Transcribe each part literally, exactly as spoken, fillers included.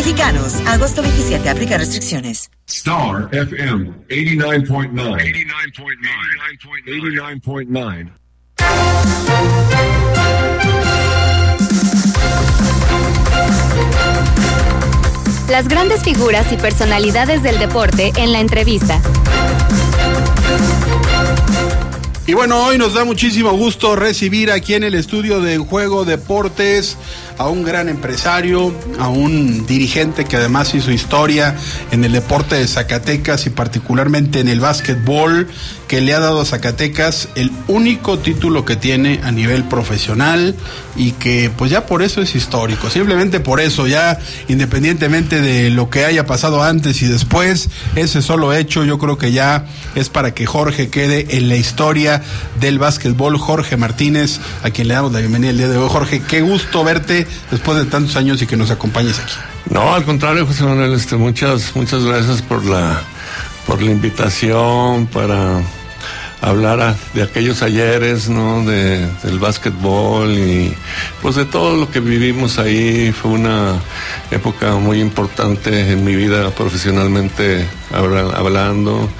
Mexicanos. Agosto veintisiete. Aplica restricciones. Star F M eighty-nine point nine. eighty-nine point nine. eighty-nine point nine. Las grandes figuras y personalidades del deporte en la entrevista. Y bueno, hoy nos da muchísimo gusto recibir aquí en el estudio de Juego Deportes a un gran empresario, a un dirigente que además hizo historia en el deporte de Zacatecas y particularmente en el básquetbol, que le ha dado a Zacatecas el único título que tiene a nivel profesional y que pues ya por eso es histórico, simplemente por eso, ya independientemente de lo que haya pasado antes y después, ese solo hecho yo creo que ya es para que Jorge quede en la historia del básquetbol. Jorge Martínez, a quien le damos la bienvenida el día de hoy. Jorge, qué gusto verte después de tantos años y que nos acompañes aquí. No, al contrario, José Manuel, este, muchas, muchas gracias por la, por la invitación para hablar a, de aquellos ayeres, ¿no? De, del básquetbol y pues de todo lo que vivimos ahí. Fue una época muy importante en mi vida profesionalmente habla, hablando.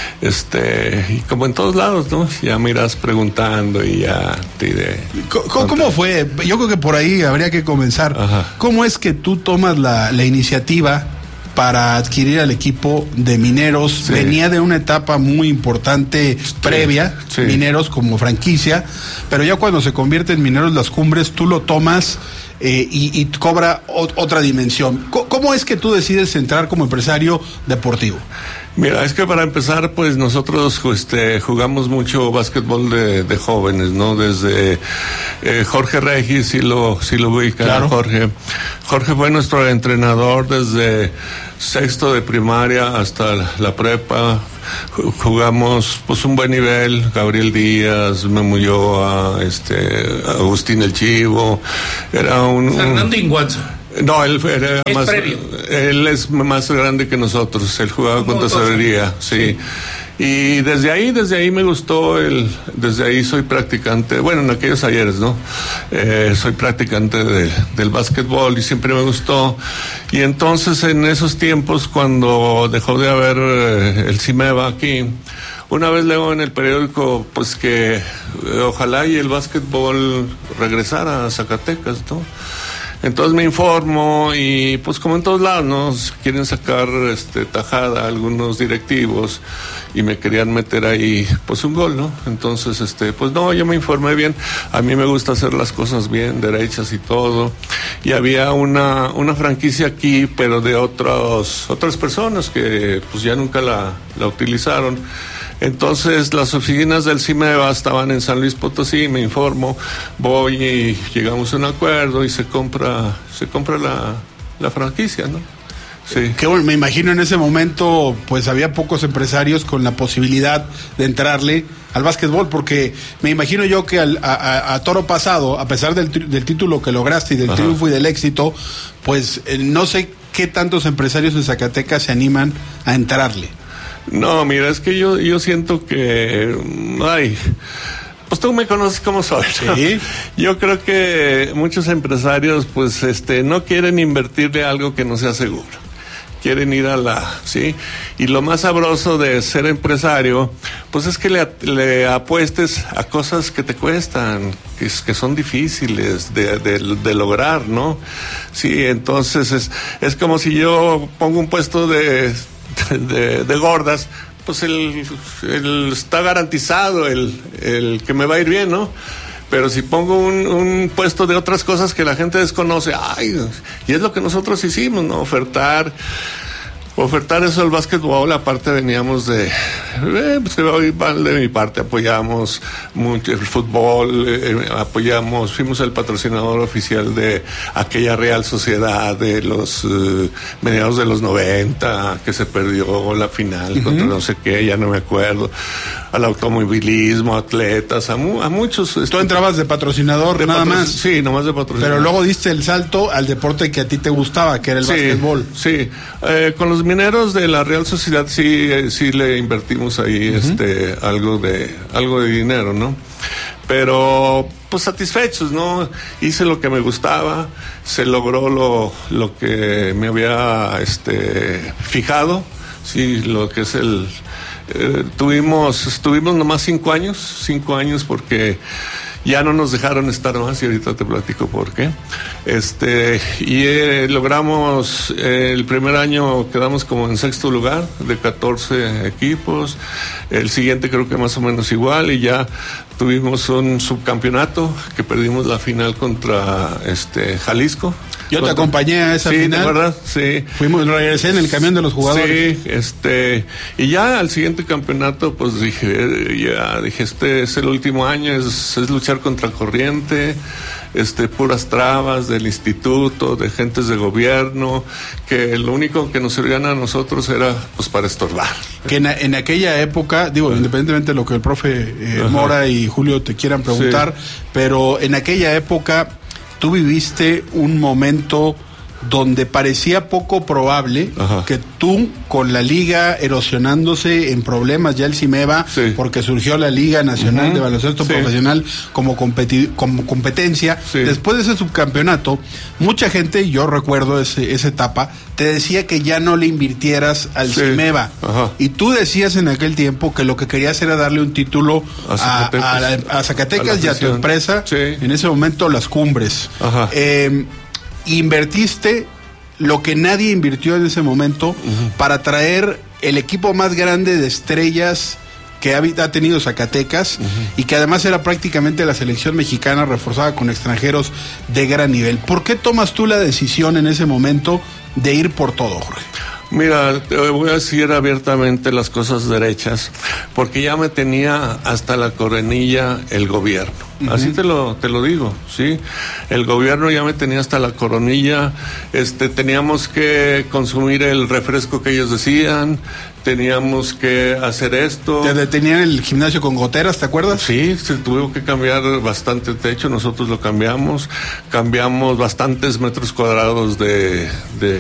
Este, y como en todos lados, ¿no? Ya me irás preguntando y ya te diré. ¿Cómo, ¿Cómo fue? Yo creo que por ahí habría que comenzar. Ajá. ¿Cómo es que tú tomas la, la iniciativa para adquirir al equipo de Mineros? Sí. Venía de una etapa muy importante previa, sí, sí. Mineros como franquicia, pero ya cuando se convierte en Mineros Las Cumbres, tú lo tomas eh, y, y cobra o, otra dimensión. ¿Cómo es que tú decides entrar como empresario deportivo? Mira, es que para empezar, pues nosotros este, jugamos mucho básquetbol de, de jóvenes, ¿no? Desde eh, Jorge Regis, si lo, si lo ubica, claro. Jorge. Jorge fue nuestro entrenador desde sexto de primaria hasta la, la prepa. Jugamos pues un buen nivel, Gabriel Díaz, Memo Ulloa, este, Agustín El Chivo. Era un... Fernando Inguanza. No, él era es más, previo. Él es más grande que nosotros. Él jugaba con tesorería, sí. sí. Y desde ahí, desde ahí me gustó el, desde ahí soy practicante. Bueno, en aquellos ayeres, ¿no? Eh, soy practicante de, del básquetbol y siempre me gustó. Y entonces en esos tiempos, cuando dejó de haber eh, el CIMEVA aquí, una vez leo en el periódico, pues que eh, ojalá y el básquetbol regresara a Zacatecas, ¿no? Entonces me informo y pues como en todos lados, ¿no? Quieren sacar este tajada a algunos directivos y me querían meter ahí pues un gol, ¿no? Entonces este pues no, yo me informé bien. A mí me gusta hacer las cosas bien, derechas y todo. Y había una una franquicia aquí, pero de otros otras personas que pues ya nunca la la utilizaron. Entonces las oficinas del CIMEVA estaban en San Luis Potosí, me informo, voy y llegamos a un acuerdo y se compra, se compra la, la franquicia, ¿no? Sí. Que bueno, me imagino en ese momento pues había pocos empresarios con la posibilidad de entrarle al básquetbol, porque me imagino yo que al, a, a, a toro pasado, a pesar del, del título que lograste y del Ajá. triunfo y del éxito, pues eh, no sé qué tantos empresarios de Zacatecas se animan a entrarle. No, mira, es que yo yo siento que, ay, pues tú me conoces como soy, ¿no? Sí. Yo creo que muchos empresarios, pues, este, no quieren invertirle algo que no sea seguro. Quieren ir a la, ¿sí? Y lo más sabroso de ser empresario, pues es que le, le apuestes a cosas que te cuestan, que, que son difíciles de, de, de lograr, ¿no? Sí, entonces es, es como si yo pongo un puesto de... De, de gordas, pues el, el está garantizado el, el que me va a ir bien, ¿no? Pero si pongo un, un puesto de otras cosas que la gente desconoce, ay, y es lo que nosotros hicimos, ¿no? Ofertar ofertar eso al básquetbol. Aparte veníamos de, eh, pues de mi parte apoyamos mucho el fútbol, eh, apoyamos, fuimos el patrocinador oficial de aquella Real Sociedad de los eh, mediados de los noventa, que se perdió la final uh-huh. contra no sé qué, ya no me acuerdo, al automovilismo, atletas, a, mu- a muchos. Tú entrabas de patrocinador de nada patro- más. Sí, nomás de patrocinador. Pero luego diste el salto al deporte que a ti te gustaba, que era el sí, básquetbol. Sí, eh, con los Mineros de la Real Sociedad sí, eh, sí le invertimos ahí uh-huh. este algo de algo de dinero, ¿no? Pero pues satisfechos, ¿no? Hice lo que me gustaba, se logró lo, lo que me había este, fijado, sí, lo que es el... Eh, tuvimos, estuvimos nomás cinco años, cinco años porque ya no nos dejaron estar más y ahorita te platico por qué. Este, y eh, logramos, eh, el primer año quedamos como en sexto lugar de catorce equipos, el siguiente creo que más o menos igual, y ya tuvimos un subcampeonato que perdimos la final contra este Jalisco. Yo contra... te acompañé a esa sí, final. Sí, ¿verdad? Sí. Fuimos, regresé en el camión de los jugadores. Sí, este, y ya al siguiente campeonato, pues dije, ya dije, este es el último año, es, es luchar contra corriente, este, puras trabas del instituto, de gentes de gobierno, que lo único que nos servían a nosotros era, pues, para estorbar. Que en, en aquella época, digo, independientemente de lo que el profe eh, Mora y Julio te quieran preguntar, sí. pero en aquella época tú viviste un momento donde parecía poco probable Ajá. que tú, con la liga erosionándose en problemas, ya el CIMEVA, sí. porque surgió la Liga Nacional uh-huh. de Baloncesto sí. Profesional como, competi- como competencia, sí. después de ese subcampeonato, mucha gente, yo recuerdo ese, esa etapa, te decía que ya no le invirtieras al sí. CIMEVA. Ajá. Y tú decías en aquel tiempo que lo que querías era darle un título a Zacatecas, a, a, la, a Zacatecas a y a tu empresa, sí. en ese momento Las Cumbres. Ajá. Eh, invertiste lo que nadie invirtió en ese momento uh-huh. para traer el equipo más grande de estrellas que ha, ha tenido Zacatecas uh-huh. y que además era prácticamente la selección mexicana reforzada con extranjeros de gran nivel. ¿Por qué tomas tú la decisión en ese momento de ir por todo, Jorge? Mira, te voy a decir abiertamente las cosas derechas, porque ya me tenía hasta la coronilla el gobierno. Uh-huh. Así te lo te lo digo, ¿sí? El gobierno ya me tenía hasta la coronilla, este, teníamos que consumir el refresco que ellos decían, teníamos que hacer esto. ¿Te detenían el gimnasio con goteras, te acuerdas? Sí, se tuvo que cambiar bastante techo, nosotros lo cambiamos, cambiamos bastantes metros cuadrados de... de